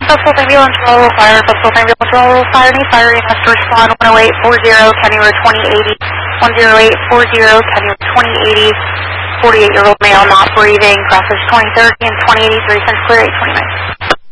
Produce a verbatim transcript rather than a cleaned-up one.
Buffalo Ambulance, Roll Fire, Buffalo Ambulance, Roll Fire, need fire, units to respond, one oh eight four zero, County Road twenty eighty, one oh eight four zero, County Road twenty eighty, forty-eight-year-old male not breathing, process twenty thirty and twenty eighty-three, since clear eight twenty-nine.